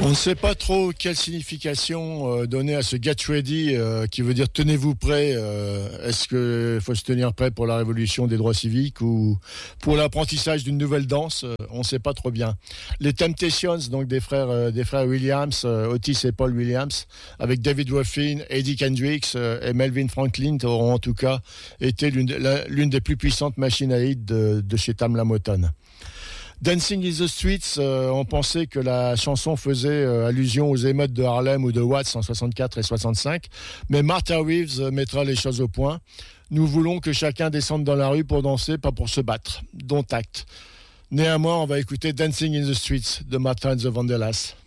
On ne sait pas trop quelle signification donner à ce Get Ready qui veut dire tenez-vous prêt. Est-ce qu'il faut se tenir prêt pour la révolution des droits civiques ou pour l'apprentissage d'une nouvelle danse? On ne sait pas trop bien. Les Temptations, donc des frères Williams, Otis et Paul Williams, avec David Ruffin, Eddie Kendricks et Melvin Franklin, auront en tout cas été l'une des plus puissantes machines à hit de chez Tamla Motown. Dancing in the Streets, on pensait que la chanson faisait allusion aux émeutes de Harlem ou de Watts en 64 et 65, mais Martha Reeves mettra les choses au point. Nous voulons que chacun descende dans la rue pour danser, pas pour se battre. Don't act. Néanmoins, on va écouter Dancing in the Streets de Martha and the Vandellas.